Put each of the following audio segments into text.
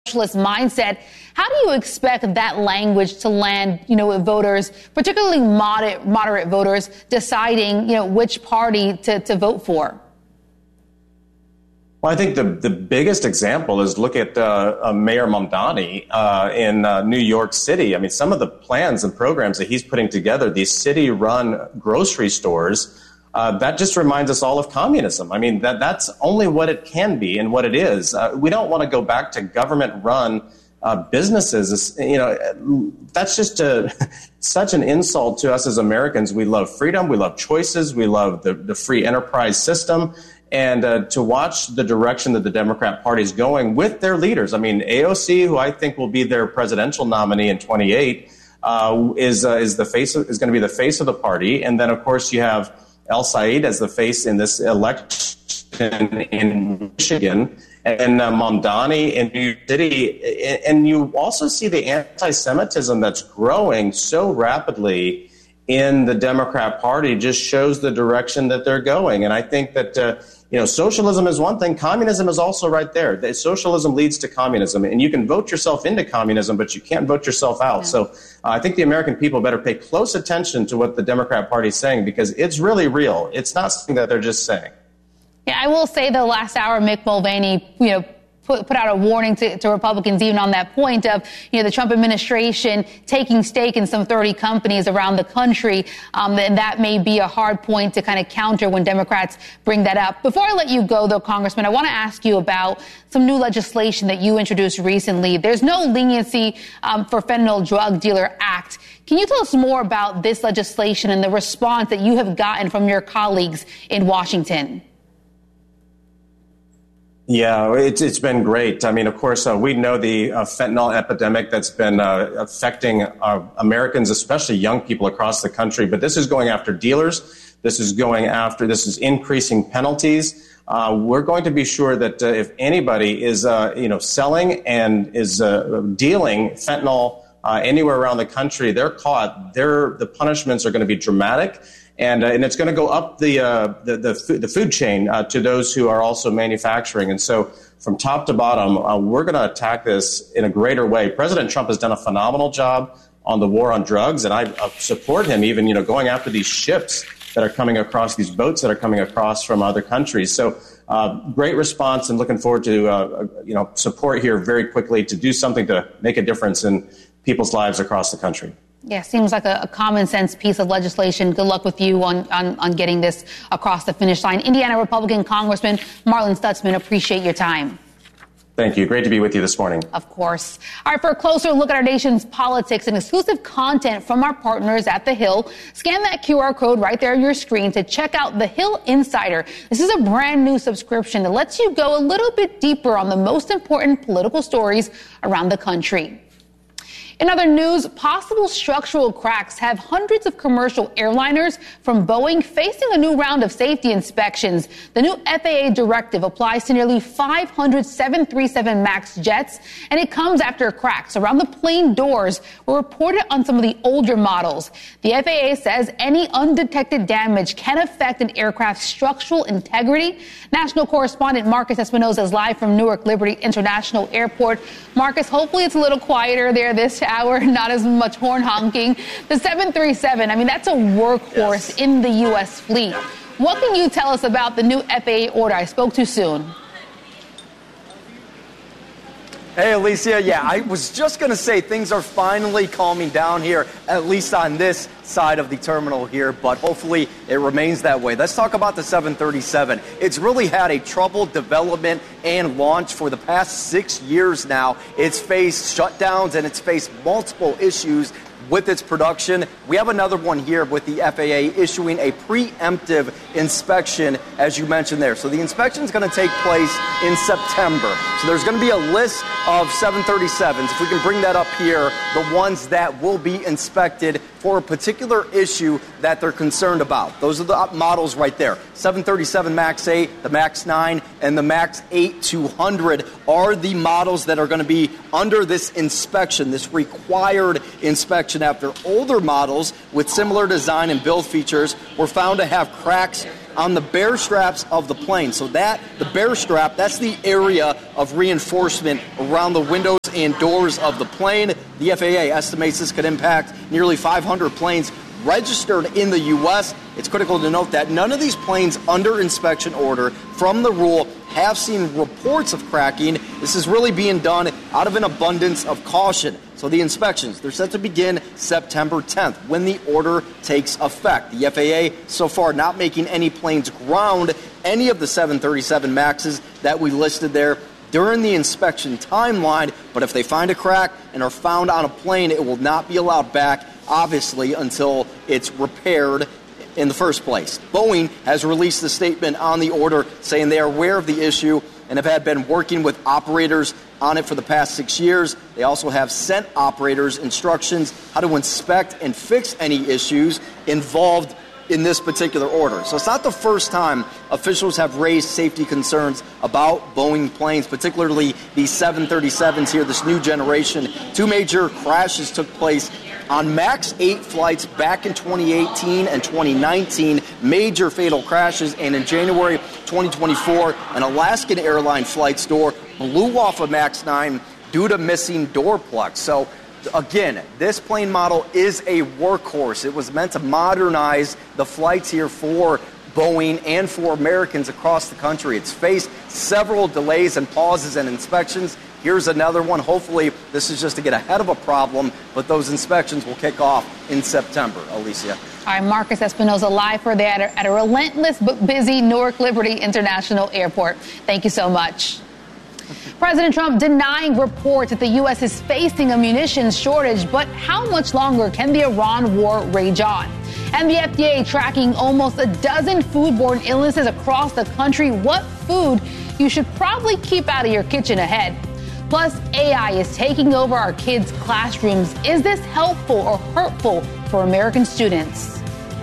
socialist mindset. How do you expect that language to land, with voters, particularly moderate voters, deciding, which party to vote for? Well, I think the biggest example is look at Mayor Mamdani in New York City. I mean, some of the plans and programs that he's putting together, these city-run grocery stores, that just reminds us all of communism. I mean, that's only what it can be and what it is. We don't want to go back to government-run businesses. That's just such an insult to us as Americans. We love freedom. We love choices. We love the free enterprise system. And to watch the direction that the Democrat Party is going with their leaders. I mean, AOC, who I think will be their presidential nominee in 28, is going to be the face of the party. And then, of course, you have El Said as the face in this election in Michigan, and Mamdani in New York City. And you also see the anti-Semitism that's growing so rapidly in the Democrat Party just shows the direction that they're going. And I think that, socialism is one thing. Communism is also right there. Socialism leads to communism. And you can vote yourself into communism, but you can't vote yourself out. Yeah. So I think the American people better pay close attention to what the Democrat Party is saying, because it's really real. It's not something that they're just saying. Yeah, I will say the last hour, Mick Mulvaney, put out a warning to Republicans even on that point of, the Trump administration taking stake in some 30 companies around the country. And that may be a hard point to kind of counter when Democrats bring that up. Before I let you go, though, Congressman, I want to ask you about some new legislation that you introduced recently. There's no leniency for Fentanyl Drug Dealer Act. Can you tell us more about this legislation and the response that you have gotten from your colleagues in Washington? Yeah, it's been great. I mean, of course, we know the fentanyl epidemic that's been affecting Americans, especially young people across the country. But this is going after dealers. This is increasing penalties. We're going to be sure that if anybody is, selling and is dealing fentanyl anywhere around the country, they're caught. The punishments are going to be dramatic. And it's going to go up the food chain to those who are also manufacturing. And so from top to bottom, we're going to attack this in a greater way. President Trump has done a phenomenal job on the war on drugs, and I support him even, going after these ships that are coming across, these boats that are coming across from other countries. So great response, and looking forward to, support here very quickly to do something to make a difference in people's lives across the country. Yeah, seems like a common sense piece of legislation. Good luck with you on getting this across the finish line. Indiana Republican Congressman Marlin Stutzman, appreciate your time. Thank you. Great to be with you this morning. Of course. All right, for a closer look at our nation's politics and exclusive content from our partners at The Hill, scan that QR code right there on your screen to check out The Hill Insider. This is a brand new subscription that lets you go a little bit deeper on the most important political stories around the country. In other news, possible structural cracks have hundreds of commercial airliners from Boeing facing a new round of safety inspections. The new FAA directive applies to nearly 500 737 MAX jets, and it comes after cracks around the plane doors were reported on some of the older models. The FAA says any undetected damage can affect an aircraft's structural integrity. National correspondent Marcus Espinosa is live from Newark Liberty International Airport. Marcus, hopefully it's a little quieter there this hour, not as much horn honking. The 737, that's a workhorse in the U.S. fleet. What can you tell us about the new FAA order? I spoke too soon. Hey, Alicia. Yeah, I was just going to say things are finally calming down here, at least on this side of the terminal here, but hopefully it remains that way. Let's talk about the 737. It's really had a troubled development and launch for the past 6 years now. It's faced shutdowns and it's faced multiple issues with its production. We have another one here with the FAA issuing a preemptive inspection, as you mentioned there. So the inspection is going to take place in September. So there's going to be a list of 737s, if we can bring that up here, the ones that will be inspected for a particular issue that they're concerned about. Those are the models right there. 737 MAX 8, the MAX 9, and the MAX 8-200 are the models that are going to be under this inspection, this required inspection, after older models with similar design and build features were found to have cracks on the bear straps of the plane. So the bear strap, that's the area of reinforcement around the windows and doors of the plane. The FAA estimates this could impact nearly 500 planes registered in the U.S. It's critical to note that none of these planes under inspection order from the rule have seen reports of cracking. This is really being done out of an abundance of caution. So the inspections, they're set to begin September 10th when the order takes effect. The FAA so far not making any planes ground any of the 737 MAXs that we listed there during the inspection timeline, but if they find a crack and are found on a plane, it will not be allowed back, obviously, until it's repaired in the first place. Boeing has released a statement on the order saying they are aware of the issue and have been working with operators on it for the past 6 years. They also have sent operators instructions how to inspect and fix any issues involved in this particular order. So it's not the first time officials have raised safety concerns about Boeing planes, particularly these 737s here, this new generation. 2 major crashes took place on MAX 8 flights back in 2018 and 2019, major fatal crashes. And in January 2024, an Alaskan airline flight's door blew off a MAX 9 due to missing door plugs. So again, this plane model is a workhorse. It was meant to modernize the flights here for Boeing and for Americans across the country. It's faced several delays and pauses and inspections. Here's another one. Hopefully, this is just to get ahead of a problem, but those inspections will kick off in September. Alicia. All right, Marcus Espinoza live for that at a relentless but busy Newark Liberty International Airport. Thank you so much. President Trump denying reports that the U.S. is facing a munitions shortage, but how much longer can the Iran war rage on? And the FDA tracking almost a dozen foodborne illnesses across the country. What food you should probably keep out of your kitchen ahead. Plus, AI is taking over our kids' classrooms. Is this helpful or hurtful for American students?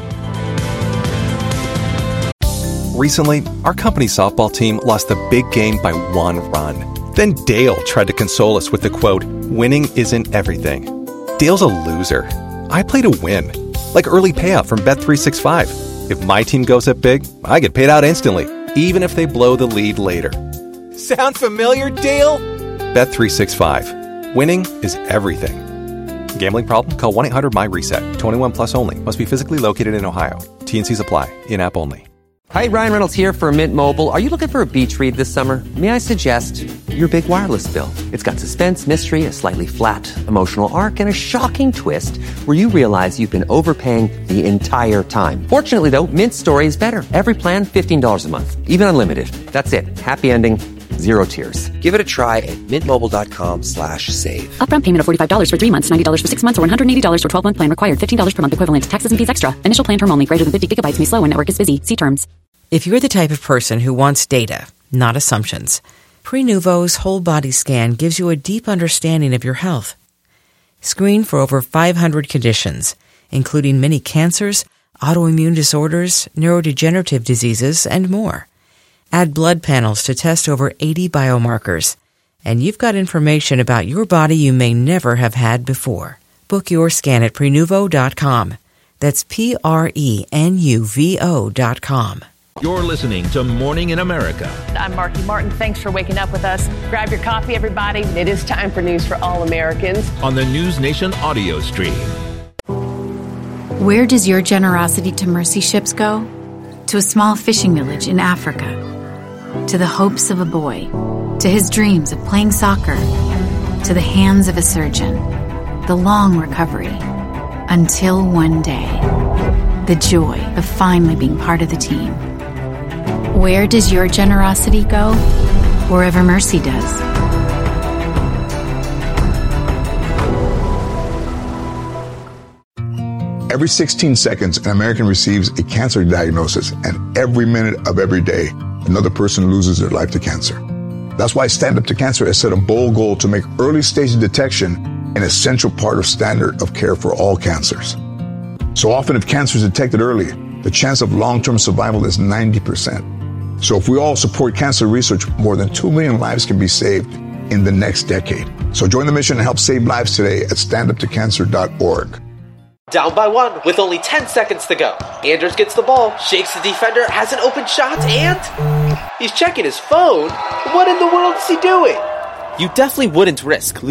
Recently, our company's softball team lost the big game by 1 run. Then Dale tried to console us with the quote, "Winning isn't everything." Dale's a loser. I play to win, like early payout from Bet365. If my team goes up big, I get paid out instantly, even if they blow the lead later. Sound familiar, Dale? Bet365. Winning is everything. Gambling problem? Call 1-800-MY-RESET. 21 plus only. Must be physically located in Ohio. T&Cs apply. In-app only. Hi, Ryan Reynolds here for Mint Mobile. Are you looking for a beach read this summer? May I suggest your big wireless bill? It's got suspense, mystery, a slightly flat, emotional arc, and a shocking twist where you realize you've been overpaying the entire time. Fortunately, though, Mint's story is better. Every plan, $15 a month. Even unlimited. That's it. Happy ending. Zero tears. Give it a try at mintmobile.com/save. Upfront payment of $45 for 3 months, $90 for 6 months, or $180 for 12-month plan required. $15 per month equivalent. Taxes and fees extra. Initial plan term only. Greater than 50 gigabytes may slow when network is busy. See terms. If you're the type of person who wants data, not assumptions, Prenuvo's whole body scan gives you a deep understanding of your health. Screen for over 500 conditions, including many cancers, autoimmune disorders, neurodegenerative diseases, and more. Add blood panels to test over 80 biomarkers, and you've got information about your body you may never have had before. Book your scan at Prenuvo.com. That's Prenuvo.com. You're listening to Morning in America. I'm Marky Martin. Thanks for waking up with us. Grab your coffee, everybody. It is time for news for all Americans. On the News Nation audio stream. Where does your generosity to mercy ships go? To a small fishing village in Africa. To the hopes of a boy. To his dreams of playing soccer. To the hands of a surgeon. The long recovery. Until one day. The joy of finally being part of the team. Where does your generosity go? Wherever mercy does. Every 16 seconds, an American receives a cancer diagnosis, and every minute of every day, another person loses their life to cancer. That's why Stand Up to Cancer has set a bold goal to make early stage detection an essential part of standard of care for all cancers. So often, if cancer is detected early, the chance of long-term survival is 90%. So if we all support cancer research, more than 2 million lives can be saved in the next decade. So join the mission and help save lives today at standuptocancer.org. Down by 1 with only 10 seconds to go. Anders gets the ball, shakes the defender, has an open shot, and he's checking his phone. What in the world is he doing? You definitely wouldn't risk